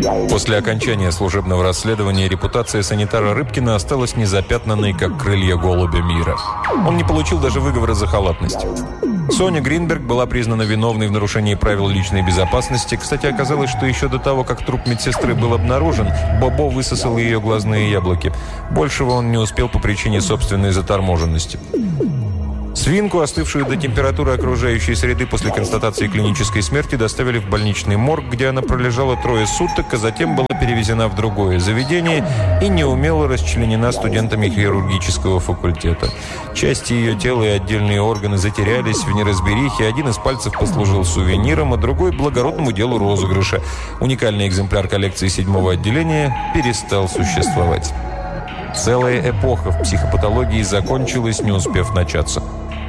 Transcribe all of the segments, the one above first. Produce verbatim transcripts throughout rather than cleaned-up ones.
После окончания служебного расследования репутация санитара Рыбкина осталась незапятнанной, как крылья голубя мира. Он не получил даже выговора за халатность. Соня Гринберг была признана виновной в нарушении правил личной безопасности. Кстати, оказалось, что еще до того, как труп медсестры был обнаружен, Бобо высосал ее глазные яблоки. Большего он не успел по причине собственной заторможенности. Свинку, остывшую до температуры окружающей среды после констатации клинической смерти, доставили в больничный морг, где она пролежала трое суток, а затем была перевезена в другое заведение и неумело расчленена студентами хирургического факультета. Части ее тела и отдельные органы затерялись в неразберихе. Один из пальцев послужил сувениром, а другой – благородному делу розыгрыша. Уникальный экземпляр коллекции седьмого отделения перестал существовать. Целая эпоха в психопатологии закончилась, не успев начаться.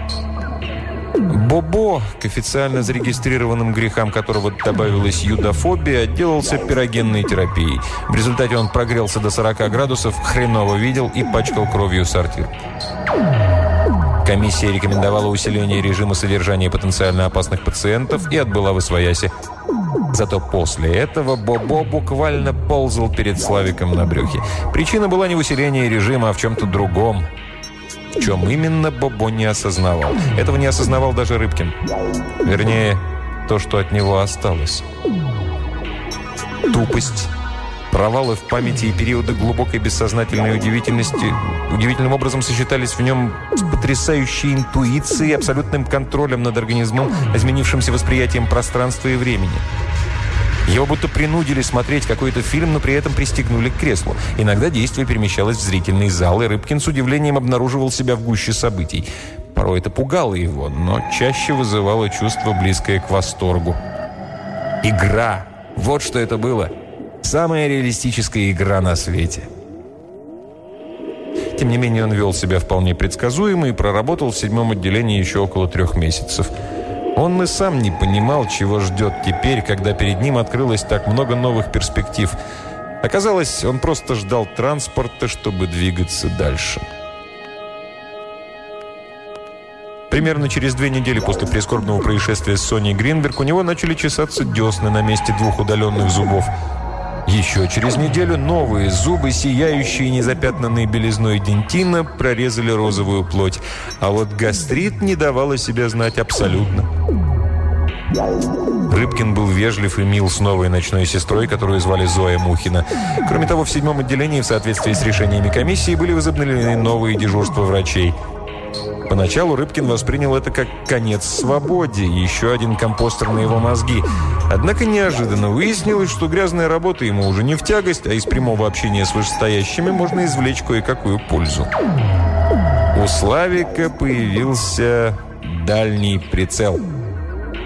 Бобо, к официально зарегистрированным грехам которого добавилась юдофобия, отделался пирогенной терапией. В результате он прогрелся до сорока градусов, хреново видел и пачкал кровью сортир. Комиссия рекомендовала усиление режима содержания потенциально опасных пациентов и отбыла восвояси. Зато после этого Бобо буквально ползал перед Славиком на брюхе. Причина была не в усилении режима, а в чем-то другом. В чем именно, Бобо не осознавал. Этого не осознавал даже Рыбкин. Вернее, то, что от него осталось. Тупость, провалы в памяти и периоды глубокой бессознательной удивительности удивительным образом сочетались в нем с потрясающей интуицией, абсолютным контролем над организмом, изменившимся восприятием пространства и времени. Его будто принудили смотреть какой-то фильм, но при этом пристегнули к креслу. Иногда действие перемещалось в зрительный зал, и Рыбкин с удивлением обнаруживал себя в гуще событий. Порой это пугало его, но чаще вызывало чувство, близкое к восторгу. Игра! Вот что это было! Самая реалистическая игра на свете. Тем не менее, он вел себя вполне предсказуемо и проработал в седьмом отделении еще около трех месяцев. Он и сам не понимал, чего ждет теперь, когда перед ним открылось так много новых перспектив. Оказалось, он просто ждал транспорта, чтобы двигаться дальше. Примерно через две недели после прискорбного происшествия с Соней Гринберг у него начали чесаться десны на месте двух удаленных зубов. Еще через неделю новые зубы, сияющие незапятнанной белизной дентина, прорезали розовую плоть. А вот гастрит не давал о себе знать абсолютно. Рыбкин был вежлив и мил с новой ночной сестрой, которую звали Зоя Мухина. Кроме того, в седьмом отделении в соответствии с решениями комиссии были возобновлены новые дежурства врачей. Поначалу Рыбкин воспринял это как конец свободе, еще один компостер на его мозги. Однако неожиданно выяснилось, что грязная работа ему уже не в тягость, а из прямого общения с вышестоящими можно извлечь кое-какую пользу. У Славика появился дальний прицел –